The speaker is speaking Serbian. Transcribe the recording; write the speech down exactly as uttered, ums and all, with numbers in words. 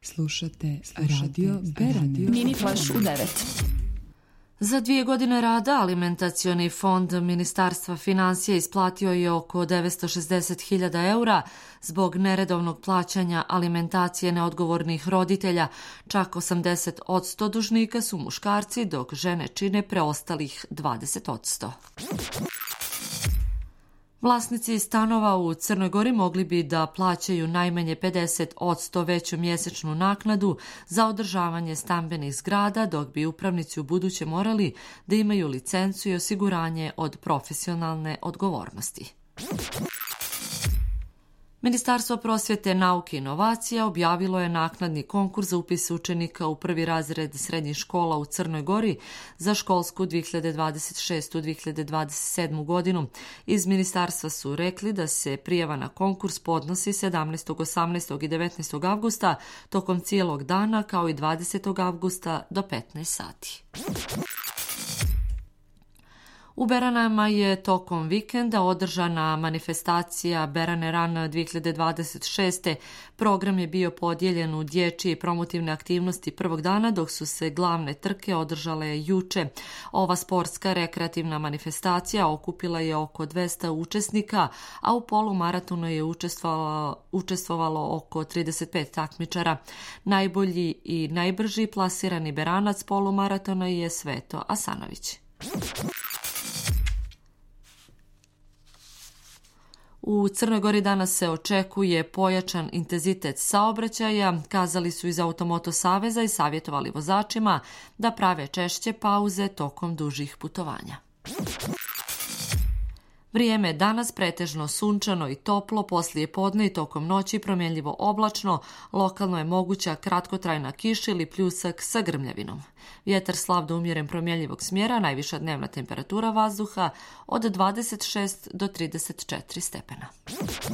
Slušate Radio Berane. Mini Flash u devet. Za dvije godine rada alimentacioni fond Ministarstva financija isplatio je oko devetsto šezdeset hiljada eura zbog neredovnog plaćanja alimentacije neodgovornih roditelja. Čak osamdeset posto dužnika su muškarci, dok žene čine preostalih dvadeset posto. Vlasnici stanova u Crnoj Gori mogli bi da plaćaju najmanje pedeset posto veću mjesečnu naknadu za održavanje stambenih zgrada, dok bi upravnici u buduće morali da imaju licencu i osiguranje od profesionalne odgovornosti. Ministarstvo prosvjete, nauke i inovacija objavilo je naknadni konkurs za upis učenika u prvi razred srednjih škola u Crnoj Gori za školsku dvije hiljade dvadeset šeste dvije hiljade dvadeset sedme godinu. Iz ministarstva su rekli da se prijava na konkurs podnosi sedamnaestog, osamnaestog i devetnaestog avgusta tokom cijelog dana, kao i dvadesetog avgusta do petnaest sati. U Beranama je tokom vikenda održana manifestacija Berane Run dvije hiljade dvadeset šeste. Program je bio podijeljen u dječje i promotivne aktivnosti prvog dana, dok su se glavne trke održale juče. Ova sportska rekreativna manifestacija okupila je oko dvesta učesnika, a u polumaratonu je učestvovalo, učestvovalo oko trideset pet takmičara. Najbolji i najbrži plasirani Beranac polumaratona je Sveto Asanović. U Crnoj Gori danas se očekuje pojačan intenzitet saobraćaja, kazali su iz Automoto saveza i savjetovali vozačima da prave češće pauze tokom dužih putovanja. Vrijeme je danas pretežno sunčano i toplo, poslije podne i tokom noći promjenljivo oblačno, lokalno je moguća kratkotrajna kiša ili pljusak sa grmljavinom. Vjetar slab do umjeren promjenljivog smjera, najviša dnevna temperatura vazduha od dvadeset šest do trideset četiri stepena.